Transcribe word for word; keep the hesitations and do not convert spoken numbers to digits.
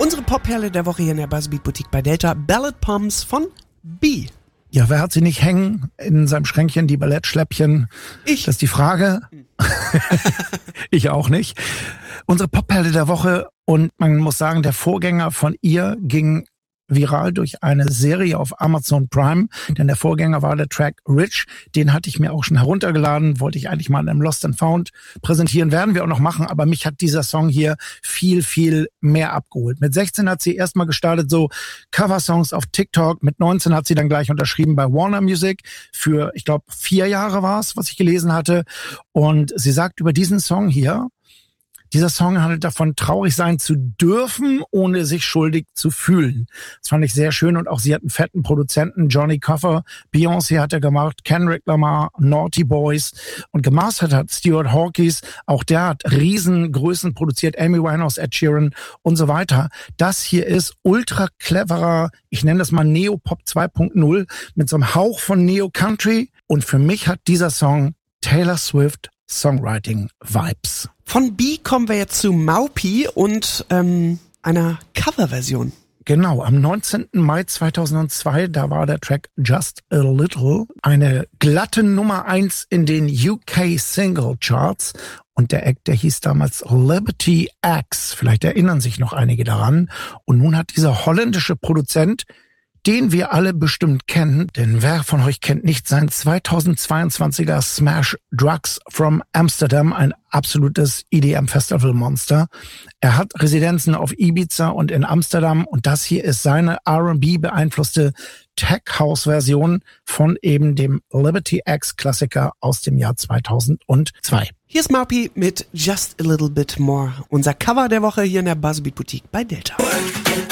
Unsere Popperle der Woche hier in der Buzzbeat Boutique bei Delta, Ballad Poems von B. Ja, wer hat sie nicht hängen in seinem Schränkchen, die Ballettschläppchen? Ich. Das ist die Frage. Ich auch nicht. Unsere Popperle der Woche, und man muss sagen, der Vorgänger von ihr ging viral durch eine Serie auf Amazon Prime, denn der Vorgänger war der Track Rich, den hatte ich mir auch schon heruntergeladen, wollte ich eigentlich mal in einem Lost and Found präsentieren, werden wir auch noch machen, aber mich hat dieser Song hier viel, viel mehr abgeholt. Mit sechzehn hat sie erstmal gestartet, so Coversongs auf TikTok, mit neunzehn hat sie dann gleich unterschrieben bei Warner Music für, ich glaube, vier Jahre war es, was ich gelesen hatte, und sie sagt über diesen Song hier: Dieser Song handelt davon, traurig sein zu dürfen, ohne sich schuldig zu fühlen. Das fand ich sehr schön, und auch sie hat einen fetten Produzenten, Johnny Coffer, Beyoncé hat er gemacht, Kendrick Lamar, Naughty Boys, und gemastert hat Stuart Hawkins, auch der hat Riesengrößen produziert, Amy Winehouse, Ed Sheeran und so weiter. Das hier ist ultra cleverer, ich nenne das mal Neopop zwei Punkt null, mit so einem Hauch von Neo-Country, und für mich hat dieser Song Taylor Swift Songwriting-Vibes. Von B kommen wir jetzt zu Maupi und ähm, einer Coverversion. Genau, am neunzehnten Mai zweitausendzwei, da war der Track Just a Little eine glatte Nummer eins in den U K Single Charts, und der Act, der hieß damals Liberty X. Vielleicht erinnern sich noch einige daran. Und nun hat dieser holländische Produzent, den wir alle bestimmt kennen, denn wer von euch kennt nicht sein zweitausendzweiundzwanziger Smash Drugs from Amsterdam, ein absolutes E D M-Festival-Monster. Er hat Residenzen auf Ibiza und in Amsterdam, und das hier ist seine R and B beeinflusste Tech-House-Version von eben dem Liberty X-Klassiker aus dem Jahr zweitausendzwei. Hier ist Maupi mit Just a Little Bit More, unser Cover der Woche hier in der Buzzbeat Boutique bei Delta.